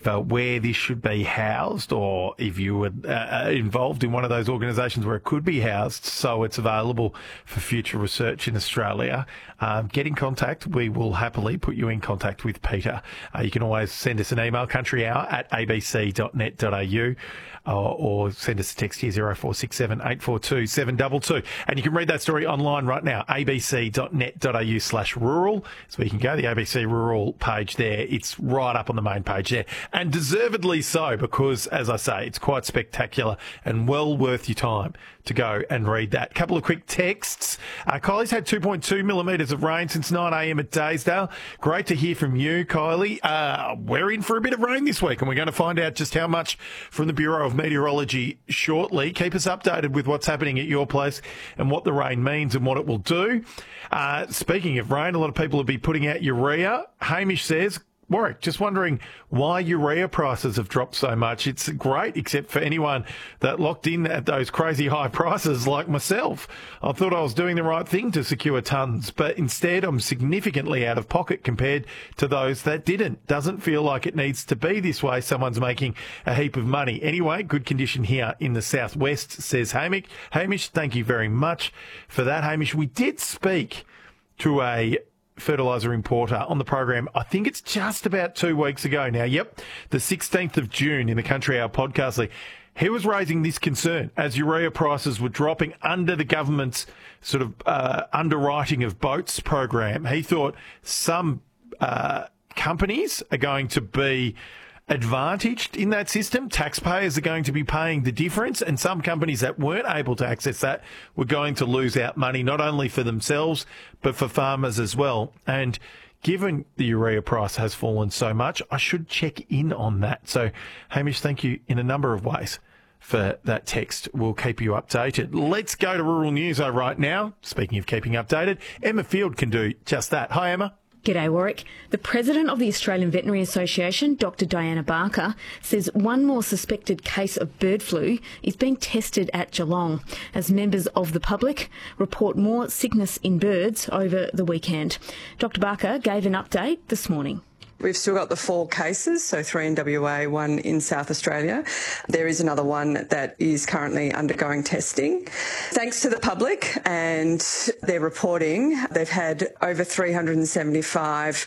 where this should be housed, or if you were involved in one of those organisations where it could be housed, so it's available for future research in Australia, get in contact. We will happily put you in contact with Peter. You can always send us an email, countryhour@abc.net.au, or send us a text here, 0467 842 722. And you can read that story online right now, abc.net.au/rural. So you can go to the ABC Rural page there. It's right up on the main page there. And deservedly so, because, as I say, it's quite spectacular and well worth your time to go and read that. Couple of quick texts. Kylie's had 2.2 millimetres of rain since 9 a.m. at Daysdale. Great to hear from you, Kylie. We're in for a bit of rain this week, and we're going to find out just how much from the Bureau of Meteorology shortly. Keep us updated with what's happening at your place and what the rain means and what it will do. Speaking of rain, a lot of people will be putting out urea. Hamish says, Warwick, just wondering why urea prices have dropped so much. It's great, except for anyone that locked in at those crazy high prices like myself. I thought I was doing the right thing to secure tonnes, but instead I'm significantly out of pocket compared to those that didn't. Doesn't feel like it needs to be this way. Someone's making a heap of money. Anyway, good condition here in the southwest, says Hamish. Hamish, thank you very much for that, Hamish. We did speak to a fertiliser importer on the program, I think it's just about 2 weeks ago now. Yep, the 16th of June in the Country Hour podcast league. He was raising this concern as urea prices were dropping under the government's sort of underwriting of boats program. He thought some companies are going to be advantaged in that system. Taxpayers are going to be paying the difference, and some companies that weren't able to access that were going to lose out money, not only for themselves, but for farmers as well. And given the urea price has fallen so much, I should check in on that. So, Hamish, thank you in a number of ways for that text. We'll keep you updated. Let's go to Rural News right now. Speaking of keeping updated, Emma Field can do just that. Hi, Emma. G'day, Warwick. The President of the Australian Veterinary Association, Dr Diana Barker, says one more suspected case of bird flu is being tested at Geelong as members of the public report more sickness in birds over the weekend. Dr Barker gave an update this morning. We've still got the 4 cases, so 3 in WA, 1 in South Australia. There is another one that is currently undergoing testing. Thanks to the public and their reporting, they've had over 375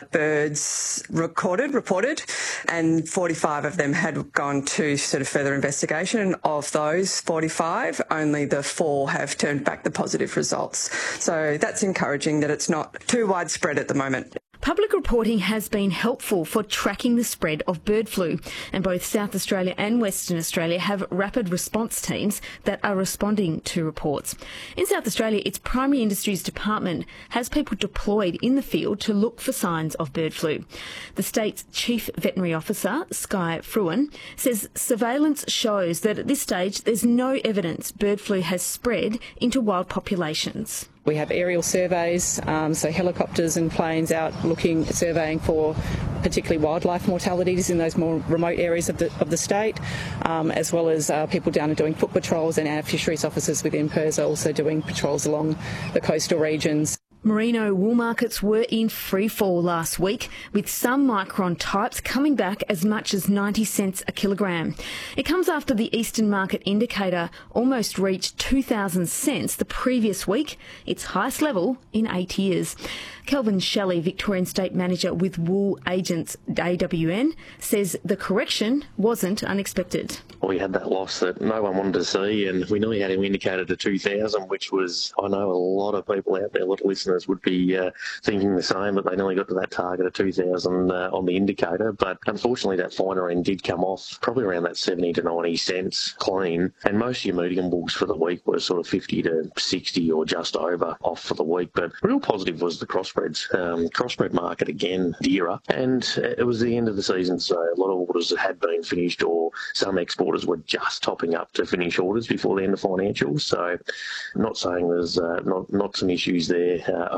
birds reported, and 45 of them had gone to sort of further investigation. And of those 45, only the 4 have turned back the positive results. So that's encouraging that it's not too widespread at the moment. Public reporting has been helpful for tracking the spread of bird flu, and both South Australia and Western Australia have rapid response teams that are responding to reports. In South Australia, its Primary Industries Department has people deployed in the field to look for signs of bird flu. The state's Chief Veterinary Officer, Sky Fruin, says surveillance shows that at this stage there's no evidence bird flu has spread into wild populations. We have aerial surveys, so helicopters and planes out surveying for particularly wildlife mortalities in those more remote areas of the state, as well as people down and doing foot patrols, and our fisheries officers within PIRS are also doing patrols along the coastal regions. Merino wool markets were in free fall last week, with some micron types coming back as much as 90 cents a kilogram. It comes after the Eastern Market Indicator almost reached 2,000 cents the previous week, its highest level in 8 years. Kelvin Shelley, Victorian State Manager with Wool Agents AWN, says the correction wasn't unexpected. We had that loss that no one wanted to see, and we nearly had him indicated to 2,000, which was, I know a lot of people out there, a lot of listeners would be thinking the same, but they nearly got to that target of 2,000 on the indicator. But unfortunately, that finer end did come off probably around that 70 to 90 cents clean, and most of your medium bulls for the week were sort of 50 to 60 or just over off for the week. But real positive was the crossbreds. Crossbred market again dearer, and it was the end of the season, so a lot of orders had been finished, or some exporters were just topping up to finish orders before the end of financials. So not saying there's not some issues there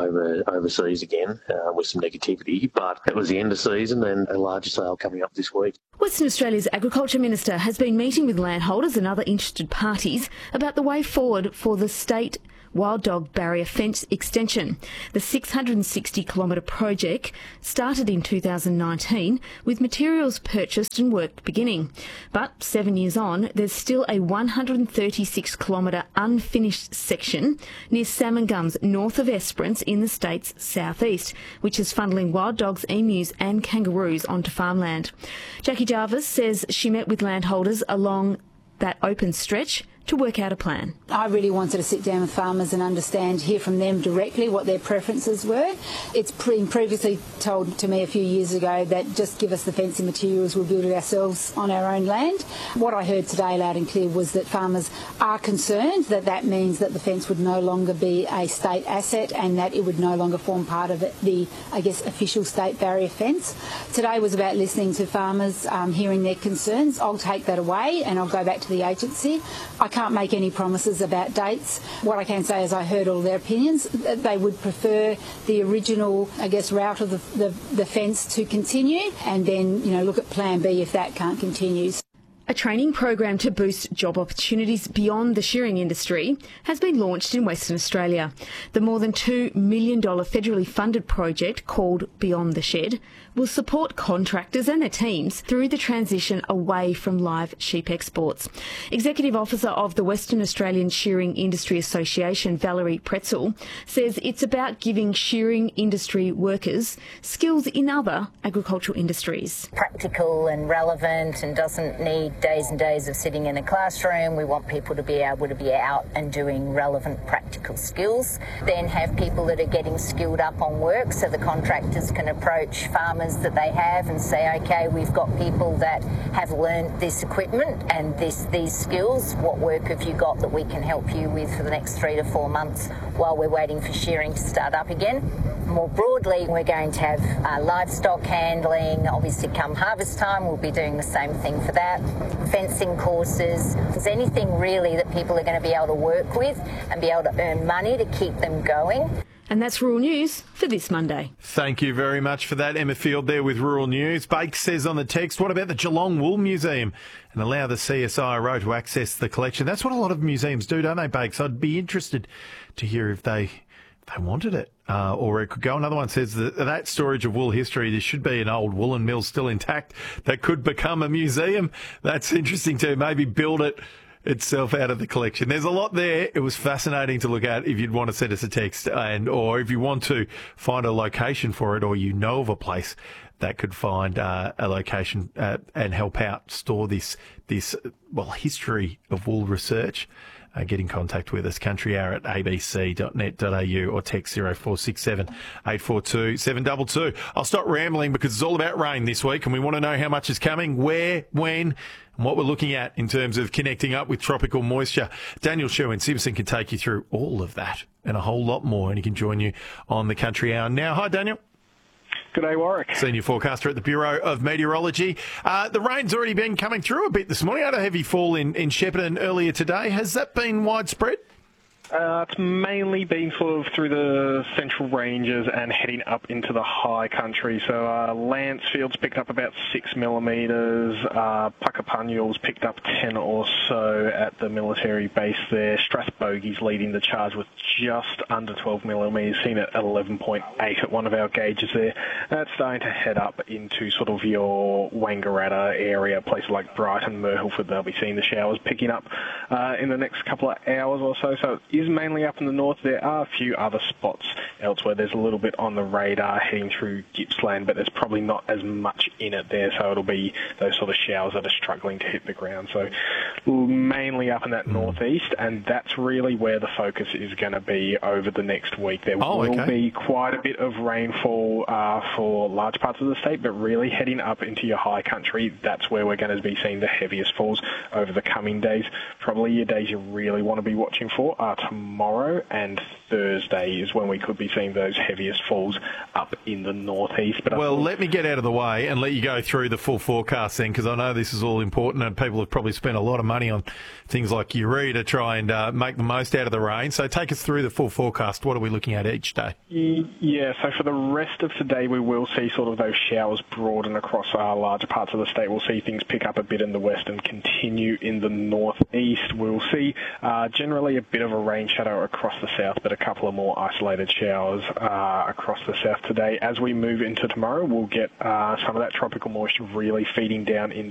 overseas again with some negativity, but it was the end of season and a larger sale coming up this week. Western Australia's Agriculture Minister has been meeting with landholders and other interested parties about the way forward for the state wild dog barrier fence extension. The 660-kilometre project started in 2019 with materials purchased and work beginning. But 7 years on, there's still a 136-kilometre unfinished section near Salmon Gums north of Esperance in the state's southeast, which is funneling wild dogs, emus and kangaroos onto farmland. Jackie Jarvis says she met with landholders along that open stretch to work out a plan. I really wanted to sit down with farmers and hear from them directly what their preferences were. It's been previously told to me a few years ago that just give us the fencing materials, we'll build it ourselves on our own land. What I heard today loud and clear was that farmers are concerned that that means that the fence would no longer be a state asset and that it would no longer form part of the official state barrier fence. Today was about listening to farmers, hearing their concerns. I'll take that away and I'll go back to the agency. I can't make any promises about dates. What I can say is I heard all their opinions. They would prefer the original, route of the fence to continue and then, look at plan B if that can't continue. A training program to boost job opportunities beyond the shearing industry has been launched in Western Australia. The more than $2 million federally funded project called Beyond the Shed will support contractors and their teams through the transition away from live sheep exports. Executive Officer of the Western Australian Shearing Industry Association, Valerie Pretzel, says it's about giving shearing industry workers skills in other agricultural industries. Practical and relevant and doesn't need days and days of sitting in a classroom. We want people to be able to be out and doing relevant practical skills. Then have people that are getting skilled up on work so the contractors can approach farmers that they have and say, okay, we've got people that have learned this equipment and these skills. What work have you got that we can help you with for the next 3 to 4 months while we're waiting for shearing to start up again? More broadly, we're going to have livestock handling. Obviously, come harvest time, we'll be doing the same thing for that. Fencing courses. If there's anything really that people are going to be able to work with and be able to earn money to keep them going. And that's Rural News for this Monday. Thank you very much for that, Emma Field there with Rural News. Bake says on the text, what about the Geelong Wool Museum? And allow the CSIRO to access the collection. That's what a lot of museums do, don't they, Bakes? I'd be interested to hear if they wanted it or it could go. Another one says that storage of wool history, there should be an old woolen mill still intact that could become a museum. That's interesting too. Maybe build it itself out of the collection. There's a lot there. It was fascinating to look at if you'd want to send us a text or if you want to find a location for it or you know of a place that could find a location and help out store this history of wool research. Get in contact with us, countryhour at abc.net.au or text 0467 842 722. I'll stop rambling because it's all about rain this week and we want to know how much is coming, where, when, and what we're looking at in terms of connecting up with tropical moisture. Daniel Sherwin Simpson can take you through all of that and a whole lot more, and he can join you on the Country Hour now. Hi, Daniel. G'day, Warwick. Senior forecaster at the Bureau of Meteorology. The rain's already been coming through a bit this morning. I had a heavy fall in Shepparton earlier today. Has that been widespread? It's mainly been sort of through the central ranges and heading up into the high country. So Lancefield's picked up about 6 millimetres. Puckapunyal's picked up 10 or so at the military base there. Strathbogie's leading the charge with just under 12 millimetres, seen at 11.8 at one of our gauges there. That's starting to head up into sort of your Wangaratta area, places like Brighton, Myrtleford. They'll be seeing the showers picking up in the next couple of hours or so. So it is mainly up in the north. There are a few other spots elsewhere. There's a little bit on the radar heading through Gippsland, but there's probably not as much in it there, so it'll be those sort of showers that are struggling to hit the ground. So mainly up in that northeast, and that's really where the focus is going to be over the next week. There will be quite a bit of rainfall for large parts of the state, but really heading up into your high country, that's where we're going to be seeing the heaviest falls over the coming days. Probably your days you really want to be watching for are tomorrow and Thursday is when we could be seeing those heaviest falls up in the northeast. But let me get out of the way and let you go through the full forecast then, because I know this is all important and people have probably spent a lot of money on things like urea to try and make the most out of the rain. So take us through the full forecast. What are we looking at each day? Yeah, so for the rest of today, we will see sort of those showers broaden across larger parts of the state. We'll see things pick up a bit in the west and continue in the northeast. We'll see generally a bit of a rain shadow across the south, but a couple of more isolated showers across the south today. As we move into tomorrow, we'll get some of that tropical moisture really feeding down into